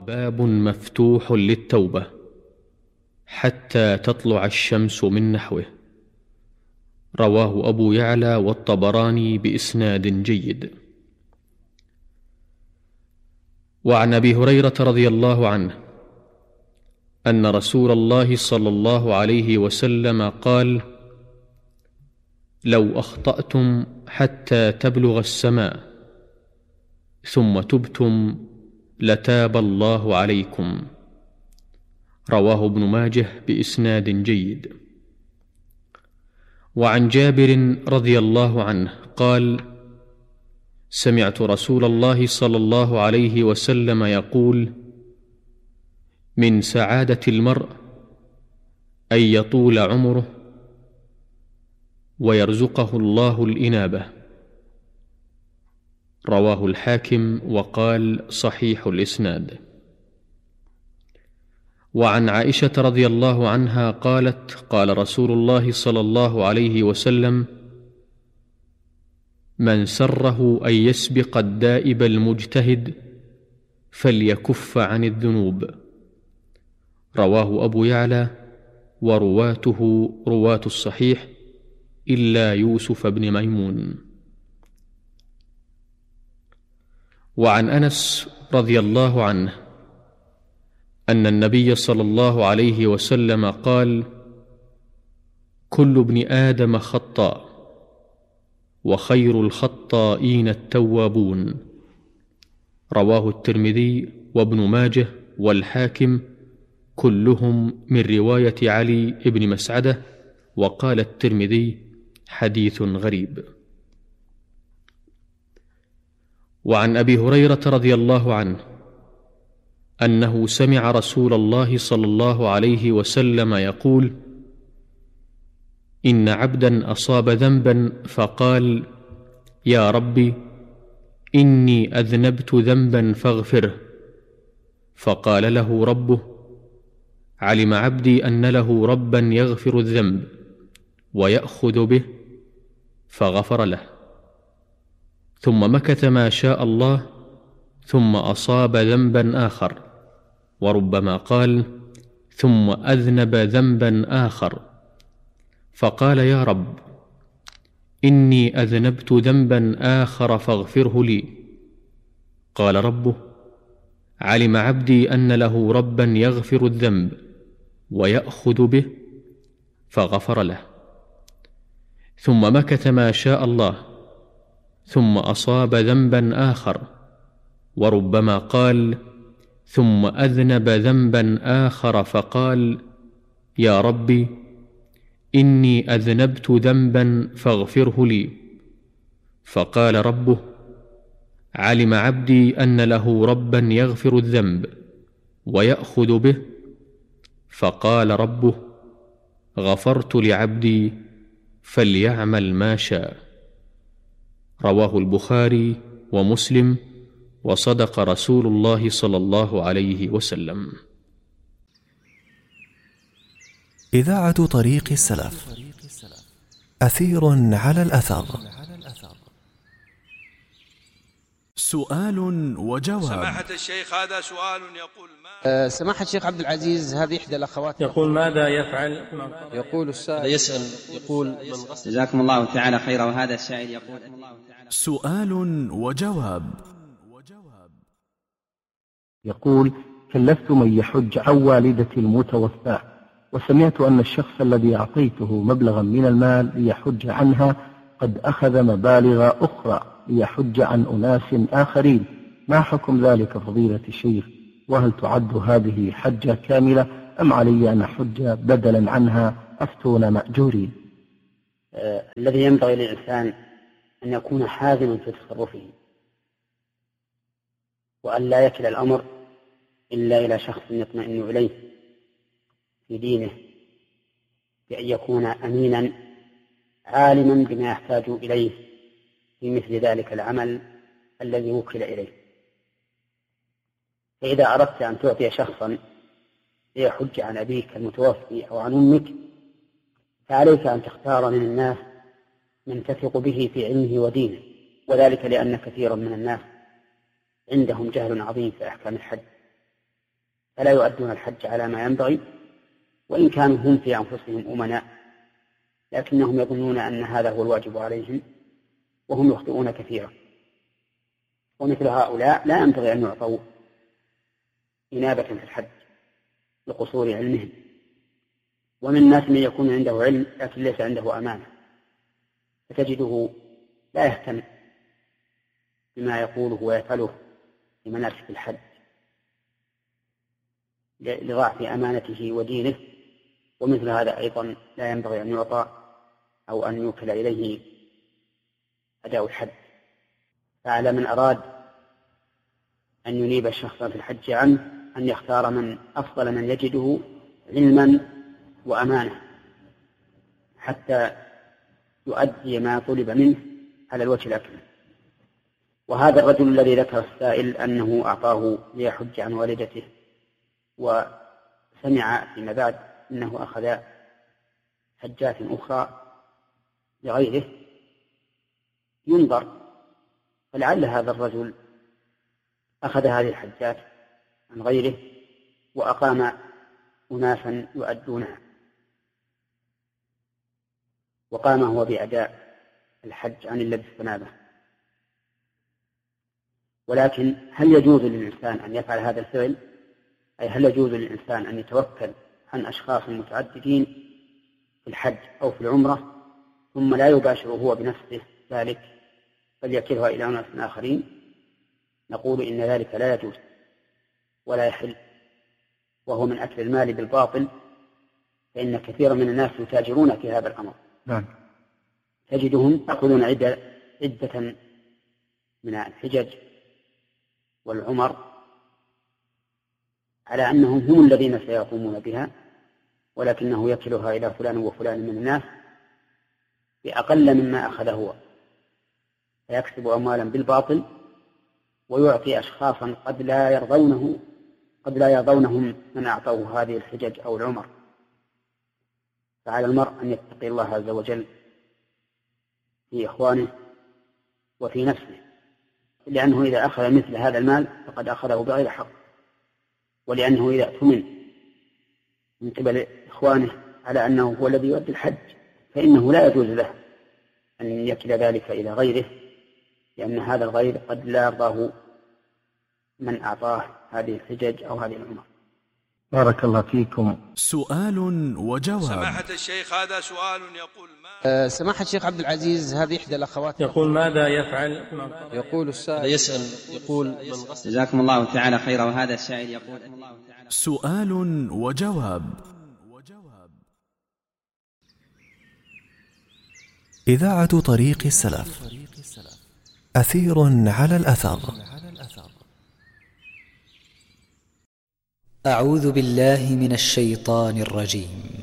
باب مفتوح للتوبة حتى تطلع الشمس من نحوه. رواه أبو يعلى والطبراني بإسناد جيد. وعن أبي هريرة رضي الله عنه أن رسول الله صلى الله عليه وسلم قال: لو أخطأتم حتى تبلغ السماء ثم تبتم لتاب الله عليكم. رواه ابن ماجه بإسناد جيد. وعن جابر رضي الله عنه قال: سمعت رسول الله صلى الله عليه وسلم يقول: من سعادة المرء أن يطول عمره ويرزقه الله الإنابة. رواه الحاكم وقال صحيح الإسناد. وعن عائشة رضي الله عنها قالت: قال رسول الله صلى الله عليه وسلم: من سره أن يسبق الدائب المجتهد فليكف عن الذنوب. رواه أبو يعلى ورواته رواة الصحيح إلا يوسف بن ميمون. وعن أنس رضي الله عنه أن النبي صلى الله عليه وسلم قال: كل ابن آدم خطاء وخير الخطائين التوابون. رواه الترمذي وابن ماجه والحاكم كلهم من رواية علي بن مسعدة. وقال الترمذي: حديث غريب. وعن أبي هريرة رضي الله عنه أنه سمع رسول الله صلى الله عليه وسلم يقول: إن عبدا أصاب ذنبا فقال: يا ربي إني أذنبت ذنبا فاغفره، فقال له ربه: علم عبدي أن له ربا يغفر الذنب ويأخذ به، فغفر له. ثم مكث ما شاء الله ثم أصاب ذنبا آخر، وربما قال: ثم أذنب ذنبا آخر، فقال: يا رب إني أذنبت ذنبا آخر فاغفره لي. قال ربه: علم عبدي أن له ربا يغفر الذنب ويأخذ به، فغفر له. ثم مكث ما شاء الله ثم أصاب ذنبا آخر، وربما قال: ثم أذنب ذنبا آخر، فقال: يا ربي إني أذنبت ذنبا فاغفره لي. فقال ربه: علم عبدي أن له ربا يغفر الذنب ويأخذ به، فقال ربه: غفرت لعبدي فليعمل ما شاء. رواه البخاري ومسلم، وصدق رسول الله صلى الله عليه وسلم. إذاعة طريق السلف، أثير على الأثر. سؤال وجواب. سماحة الشيخ، هذا سؤال يقول: سماحة الشيخ عبد العزيز، هذه إحدى الأخوات يقول: ماذا يفعل؟ يقول السائل يسأل يقول: جزاكم الله تعالى خيرا. وهذا السائل يقول: سؤال وجواب. يقول: كلفت من يحج عن والدتي المتوفاة، وسمعت أن الشخص الذي أعطيته مبلغا من المال ليحج عنها قد أخذ مبالغ أخرى ليحج عن أناس آخرين. ما حكم ذلك فضيلة الشيخ؟ وهل تعد هذه حجة كاملة أم علي أن أحج بدلا عنها؟ أفتون مأجورين. الذي ينبغي للإنسان أن يكون حازما في تصرفه، وأن لا يكل الأمر إلا إلى شخص يطمئن إليه في دينه، بأن يكون أمينا عالما بما يحتاج إليه في مثل ذلك العمل الذي وكل إليه. فإذا أردت أن تعطي شخصا ليحج عن أبيك المتوفي أو عن أمك، فعليك أن تختار من الناس من تثق به في علمه ودينه، وذلك لأن كثيرا من الناس عندهم جهل عظيم في أحكام الحج، فلا يؤدون الحج على ما ينبغي، وإن كانوا هم في أنفسهم أمناء، لكنهم يظنون أن هذا هو الواجب عليهم وهم يخطئون كثيرا. ومثل هؤلاء لا ينبغي أن يعطوا إنابة في الحج لقصور علمهم. ومن الناس من يكون عنده علم لكن ليس عنده أمانة، فتجده لا يهتم بما يقوله ويفعله في مناسك الحج لضعف أمانته ودينه. ومثل هذا أيضا لا ينبغي أن يعطى أو أن يوكل إليه أداء الحج. فعلى من أراد أن ينيب الشخص في الحج عنه أن يختار من أفضل من يجده علما وأمانة حتى يؤدي ما طلب منه على الوجه الأكمل. وهذا الرجل الذي ذكر السائل أنه أعطاه ليحج عن والدته وسمع فيما بعد أنه أخذ حجات أخرى لغيره، ينظر، فلعل هذا الرجل أخذ هذه الحجات عن غيره وأقام أناسا يؤدونها، وقام هو بأداء الحج عن الذي استنابه. ولكن هل يجوز للإنسان أن يفعل هذا الفعل؟ أي هل يجوز للإنسان أن يتوكل عن أشخاص متعددين في الحج أو في العمرة ثم لا يباشر هو بنفسه ذلك بل يكلها إلى أناس آخرين؟ نقول إن ذلك لا يجوز ولا يحل، وهو من أكل المال بالباطل، فإن كثيرا من الناس يتاجرون في هذا الأمر. نعم. تجدهم يأخذون عدة من الحجج والعمر على أنهم هم الذين سيقومون بها، ولكنه يكلها إلى فلان وفلان من الناس بأقل مما أخذ هو، فيكسب أموالا بالباطل ويعطي أشخاصا قد لا يرضونهم من أعطوه هذه الحجج أو العمر. فعلى المرء أن يتقي الله عز وجل في إخوانه وفي نفسه، لأنه إذا أخذ مثل هذا المال فقد أخذه بغير حق، ولأنه إذا اؤتمن من قبل إخوانه على أنه هو الذي يؤدي الحج فإنه لا يجوز له أن يكل ذلك إلى غيره، لأن هذا الغير قد لا يرضاه من أعطاه هذه الحجج أو هذه العمر. بارك الله فيكم. سؤال وجواب. سماحة الشيخ هذا سؤال يقول سماحة الشيخ عبد العزيز، هذه إحدى الأخوات يقول ماذا يفعل؟ يقول السائل يسأل يقول جزاكم الله تعالى خيرا. وهذا السائل يقول سؤال وجواب. إذاعة طريق السلف، أثير على الأثر. أعوذ بالله من الشيطان الرجيم.